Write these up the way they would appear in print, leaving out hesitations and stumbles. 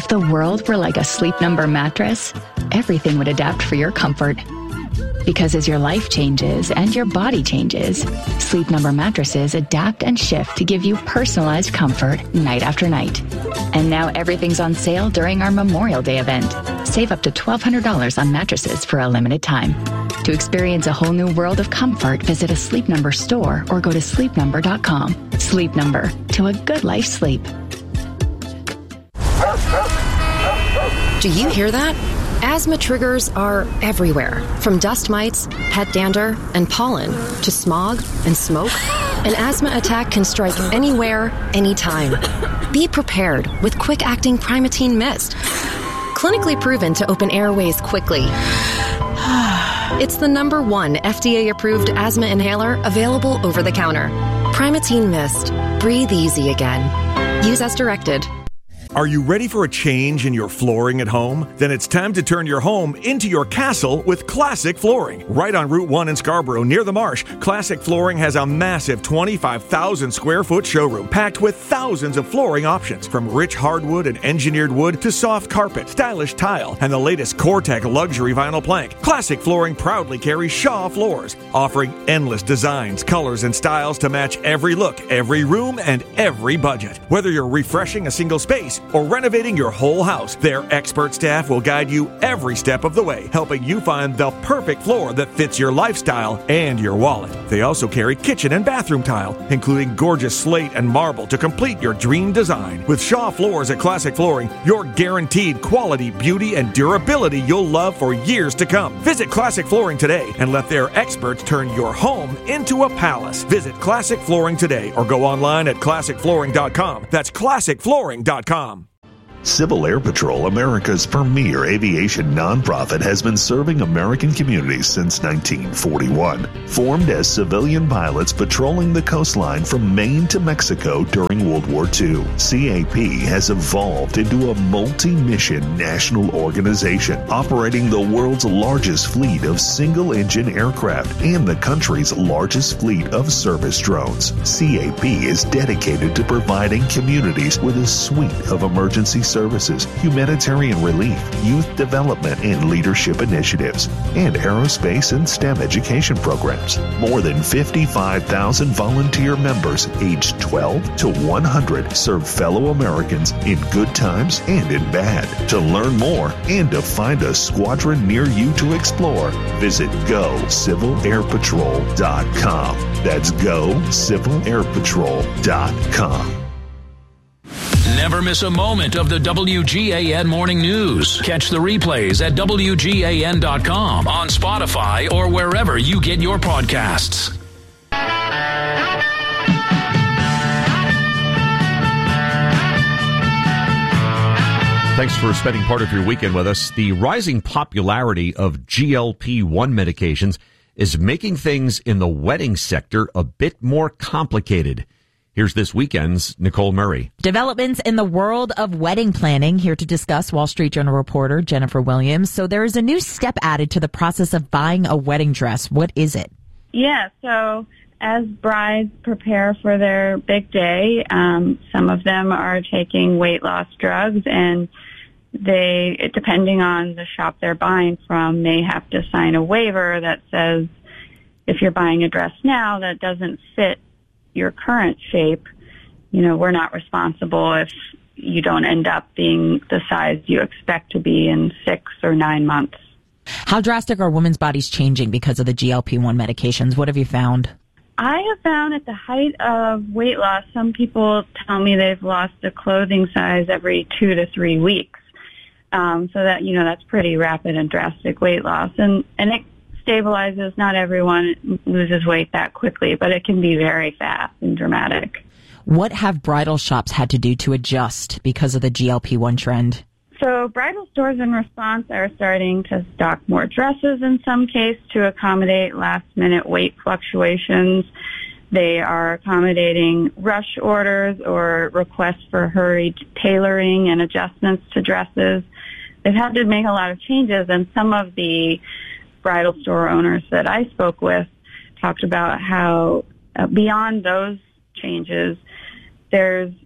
If the world were like a Sleep Number mattress, everything would adapt for your comfort. Because as your life changes and your body changes, Sleep Number mattresses adapt and shift to give you personalized comfort night after night. And now everything's on sale during our Memorial Day event. Save up to $1,200 on mattresses for a limited time. To experience a whole new world of comfort, visit a Sleep Number store or go to sleepnumber.com. Sleep Number, to a good life sleep. Do you hear that? Asthma triggers are everywhere, from dust mites, pet dander, and pollen, to smog and smoke. An asthma attack can strike anywhere, anytime. Be prepared with quick-acting Primatene Mist. Clinically proven to open airways quickly. It's the #1 FDA-approved asthma inhaler available over the counter. Primatene Mist. Breathe easy again. Use as directed. Are you ready for a change in your flooring at home? Then it's time to turn your home into your castle with Classic Flooring. Right on Route 1 in Scarborough, near the Marsh, Classic Flooring has a massive 25,000 square foot showroom packed with thousands of flooring options, from rich hardwood and engineered wood to soft carpet, stylish tile, and the latest Core-Tec luxury vinyl plank. Classic Flooring proudly carries Shaw floors, offering endless designs, colors, and styles to match every look, every room, and every budget. Whether you're refreshing a single space or renovating your whole house, their expert staff will guide you every step of the way, helping you find the perfect floor that fits your lifestyle and your wallet. They also carry kitchen and bathroom tile, including gorgeous slate and marble to complete your dream design. With Shaw Floors at Classic Flooring, you're guaranteed quality, beauty, and durability you'll love for years to come. Visit Classic Flooring today and let their experts turn your home into a palace. Visit Classic Flooring today or go online at classicflooring.com. That's classicflooring.com. Civil Air Patrol, America's premier aviation nonprofit, has been serving American communities since 1941. Formed as civilian pilots patrolling the coastline from Maine to Mexico during World War II, CAP has evolved into a multi-mission national organization operating the world's largest fleet of single-engine aircraft and the country's largest fleet of service drones. CAP is dedicated to providing communities with a suite of emergency services, humanitarian relief, youth development and leadership initiatives, and aerospace and STEM education programs. More than 55,000 volunteer members aged 12 to 100 serve fellow Americans in good times and in bad. To learn more and to find a squadron near you to explore, visit GoCivilAirPatrol.com. That's GoCivilAirPatrol.com. Never miss a moment of the WGAN Morning News. Catch the replays at WGAN.com, on Spotify, or wherever you get your podcasts. Thanks for spending part of your weekend with us. The rising popularity of GLP-1 medications is making things in the wedding sector a bit more complicated. Here's this weekend's Nicole Murray. Developments in the world of wedding planning. Here to discuss, Wall Street Journal reporter Jennifer Williams. So there is a new step added to the process of buying a wedding dress. What is it? Yeah, so as brides prepare for their big day, some of them are taking weight loss drugs, and they, depending on the shop they're buying from, may have to sign a waiver that says if you're buying a dress now that doesn't fit your current shape, we're not responsible if you don't end up being the size you expect to be in 6 or 9 months. How drastic are women's bodies changing because of the GLP-1 medications? What have you found? I have found at the height of weight loss, some people tell me they've lost a clothing size every 2 to 3 weeks. So that, that's pretty rapid and drastic weight loss. And it stabilizes. Not everyone loses weight that quickly, but it can be very fast and dramatic. What have bridal shops had to do to adjust because of the GLP-1 trend? So bridal stores in response are starting to stock more dresses in some case to accommodate last-minute weight fluctuations. They are accommodating rush orders or requests for hurried tailoring and adjustments to dresses. They've had to make a lot of changes, and some of the bridal store owners that I spoke with talked about how beyond those changes, there's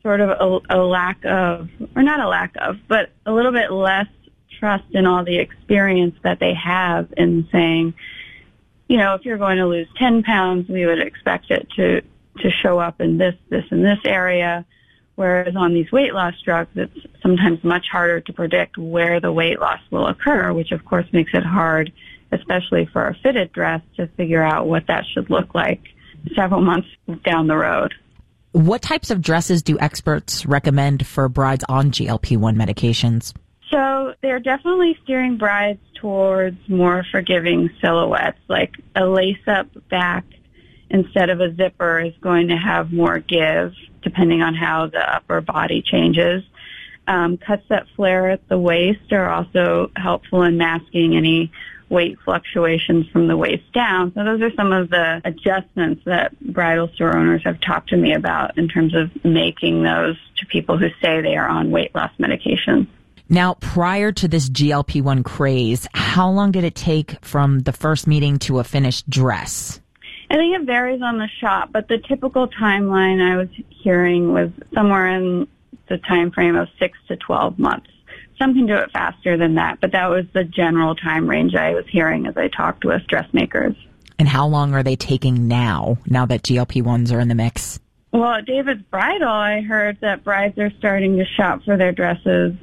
sort of a lack of, or not a lack of, but a little bit less trust in all the experience that they have in saying, you know, if you're going to lose 10 pounds, we would expect it to show up in this, and this area. Whereas on these weight loss drugs, it's sometimes much harder to predict where the weight loss will occur, which of course makes it hard, especially for a fitted dress, to figure out what that should look like several months down the road. What types of dresses do experts recommend for brides on GLP-1 medications? So they're definitely steering brides towards more forgiving silhouettes, like a lace-up back instead of a zipper is going to have more give, depending on how the upper body changes. Cuts that flare at the waist are also helpful in masking any weight fluctuations from the waist down. So those are some of the adjustments that bridal store owners have talked to me about in terms of making those to people who say they are on weight loss medication. Now, prior to this GLP-1 craze, how long did it take from the first meeting to a finished dress? I think it varies on the shop, but the typical timeline I was hearing was somewhere in the time frame of 6 to 12 months. Some can do it faster than that, but that was the general time range I was hearing as I talked with dressmakers. And how long are they taking now that GLP-1s are in the mix? Well, at David's Bridal, I heard that brides are starting to shop for their dresses,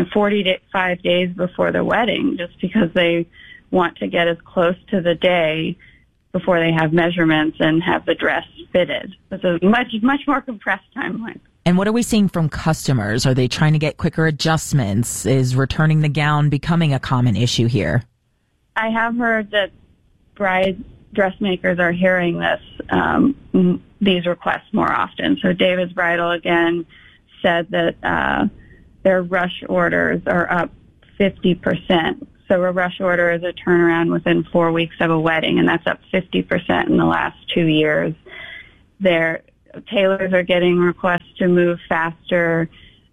45 days before the wedding, just because they want to get as close to the day before they have measurements and have the dress fitted. It's a much more compressed timeline. And what are we seeing from customers? Are they trying to get quicker adjustments? Is returning the gown becoming a common issue here? I have heard that bride dressmakers are hearing these requests more often. So David's Bridal, again, said that their rush orders are up 50%. So a rush order is a turnaround within 4 weeks of a wedding, and that's up 50% in the last 2 years. Their tailors are getting requests to move faster.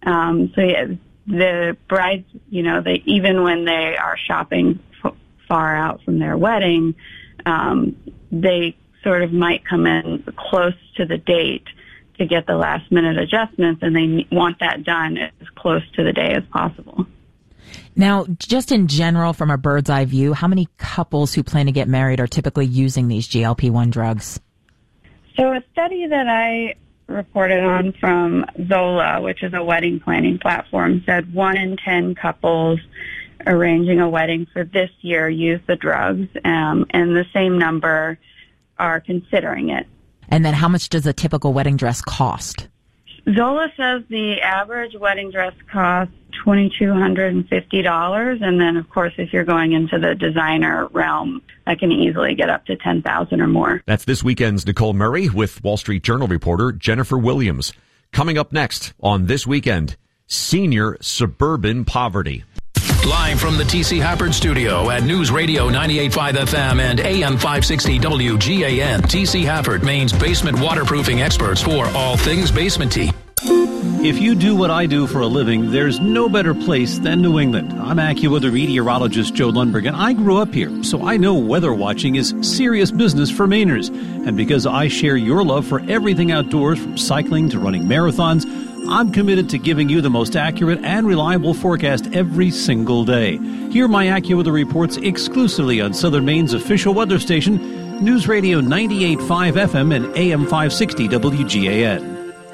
The brides, even when they are shopping far out from their wedding, they sort of might come in close to the date to get the last minute adjustments, and they want that done as close to the day as possible. Now, just in general, from a bird's eye view, how many couples who plan to get married are typically using these GLP-1 drugs? So a study that I reported on from Zola, which is a wedding planning platform, said 1 in 10 couples arranging a wedding for this year use the drugs, and the same number are considering it. And then how much does a typical wedding dress cost? Zola says the average wedding dress costs $2,250, and then, of course, if you're going into the designer realm, that can easily get up to $10,000 or more. That's this weekend's Nicole Murray with Wall Street Journal reporter Jennifer Williams. Coming up next on This Weekend, senior suburban poverty. Live from the T.C. Hafford Studio at News Radio 98.5 FM and AM 560 WGAN, T.C. Hafford, Maine's basement waterproofing experts for all things basement-y. If you do what I do for a living, there's no better place than New England. I'm AccuWeather meteorologist Joe Lundberg, and I grew up here, so I know weather watching is serious business for Mainers. And because I share your love for everything outdoors, from cycling to running marathons, I'm committed to giving you the most accurate and reliable forecast every single day. Hear my AccuWeather reports exclusively on Southern Maine's official weather station, News Radio 98.5 FM and AM 560 WGAN.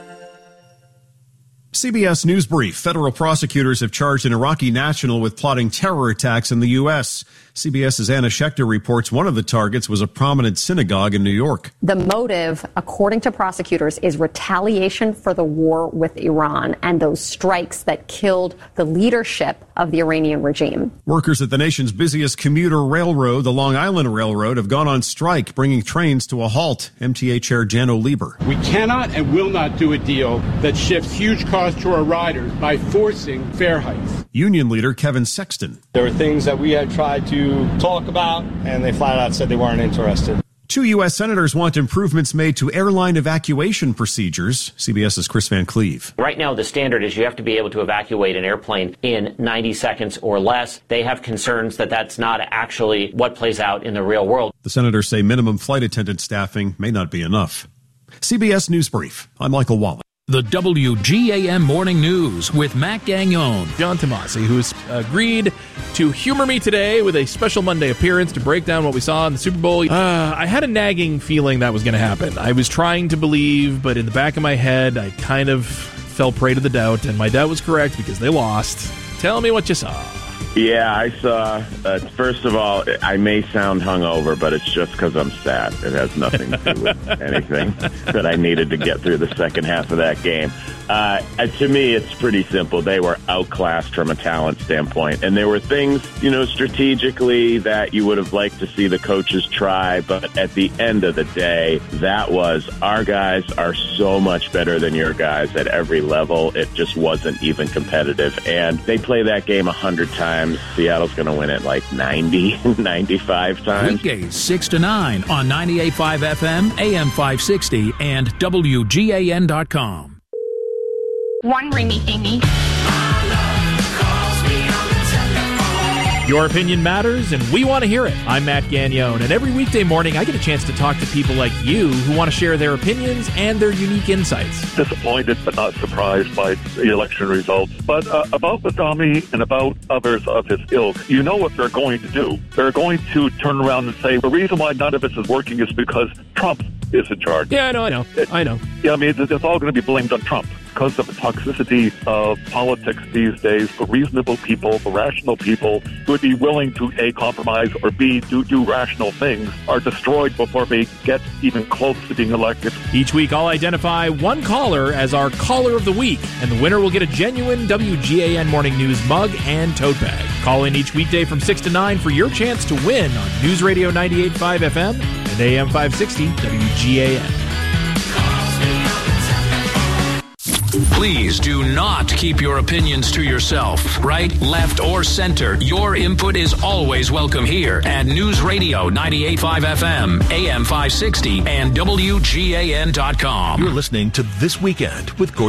CBS News Brief. Federal prosecutors have charged an Iraqi national with plotting terror attacks in the U.S. CBS's Anna Schechter reports one of the targets was a prominent synagogue in New York. The motive, according to prosecutors, is retaliation for the war with Iran and those strikes that killed the leadership of the Iranian regime. Workers at the nation's busiest commuter railroad, the Long Island Railroad, have gone on strike, bringing trains to a halt. MTA Chair Janno Lieber. We cannot and will not do a deal that shifts huge costs to our riders by forcing fare hikes. Union leader Kevin Sexton. There are things that we had tried to talk about, and they flat out said they weren't interested. 2 U.S. senators want improvements made to airline evacuation procedures. CBS's Chris Van Cleve. Right now, the standard is you have to be able to evacuate an airplane in 90 seconds or less. They have concerns that that's not actually what plays out in the real world. The senators say minimum flight attendant staffing may not be enough. CBS News Brief. I'm Michael Wallace. The WGAN Morning News with Matt Gagnon. John Tomasi, who's agreed to humor me today with a special Monday appearance to break down what we saw in the Super Bowl. I had a nagging feeling that was going to happen. I was trying to believe, but in the back of my head, I kind of fell prey to the doubt, and my doubt was correct because they lost. Tell me what you saw. Yeah, I saw, first of all, I may sound hungover, but it's just because I'm sad. It has nothing to do with anything that I needed to get through the second half of that game. To me, it's pretty simple. They were outclassed from a talent standpoint. And there were things, strategically that you would have liked to see the coaches try. But at the end of the day, that was our guys are so much better than your guys at every level. It just wasn't even competitive. And they play that game 100 times. Seattle's going to win it like 90, 95 times. Weekdays 6 to 9 on 98.5 FM, AM 560, and WGAN.com. One ringy thingy. Your opinion matters, and we want to hear it. I'm Matt Gagnon, and every weekday morning I get a chance to talk to people like you who want to share their opinions and their unique insights. Disappointed but not surprised by the election results. But about Badami and about others of his ilk, you know what they're going to do. They're going to turn around and say, the reason why none of this is working is because Trump is in charge. Yeah, I know. Yeah, I mean, it's all going to be blamed on Trump. Because of the toxicity of politics these days, the reasonable people, the rational people who would be willing to A, compromise, or B, do rational things are destroyed before they get even close to being elected. Each week, I'll identify one caller as our Caller of the Week, and the winner will get a genuine WGAN Morning News mug and tote bag. Call in each weekday from 6 to 9 for your chance to win on News Radio 98.5 FM and AM 560 WGAN. Please do not keep your opinions to yourself. Right, left, or center. Your input is always welcome here at News Radio 98.5 FM, AM 560, and WGAN.com. You're listening to This Weekend with Gordon.